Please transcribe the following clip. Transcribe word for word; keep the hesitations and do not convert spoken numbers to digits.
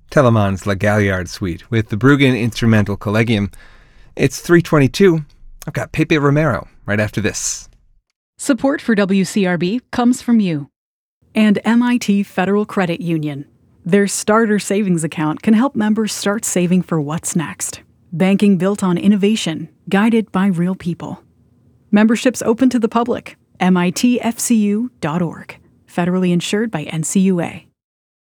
Telemann's La Galliard Suite with the Bruggen Instrumental Collegium. It's three twenty-two. I've got Pepe Romero right after this. Support for W C R B comes from you and M I T Federal Credit Union. Their starter savings account can help members start saving for what's next. Banking built on innovation, guided by real people. Membership's open to the public. M I T F C U dot org. Federally insured by N C U A.